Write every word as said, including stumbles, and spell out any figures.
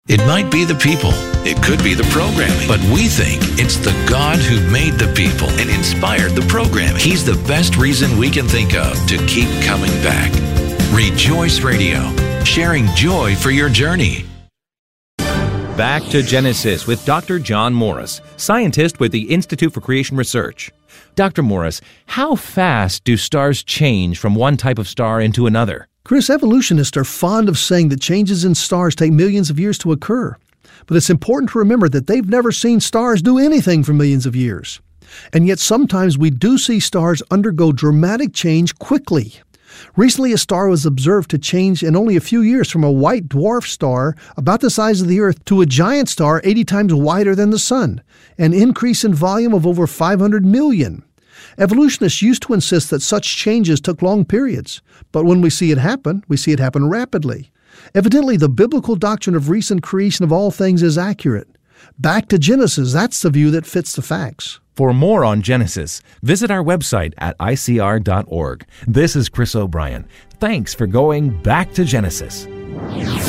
It might be the people, it could be the programming, but we think it's the God who made the people and inspired the programming. He's the best reason we can think of to keep coming back. Rejoice Radio, sharing joy for your journey. Back to Genesis with Doctor John Morris, scientist with the Institute for Creation Research. Doctor Morris, how fast do stars change from one type of star into another? Chris, evolutionists are fond of saying that changes in stars take millions of years to occur. But it's important to remember that they've never seen stars do anything for millions of years. And yet sometimes we do see stars undergo dramatic change quickly. Recently, a star was observed to change in only a few years from a white dwarf star about the size of the Earth to a giant star eighty times wider than the Sun, an increase in volume of over five hundred million. Evolutionists used to insist that such changes took long periods, but when we see it happen, we see it happen rapidly. Evidently, the biblical doctrine of recent creation of all things is accurate. Back to Genesis, that's the view that fits the facts. For more on Genesis, visit our website at I C R dot org. This is Chris O'Brien. Thanks for going back to Genesis.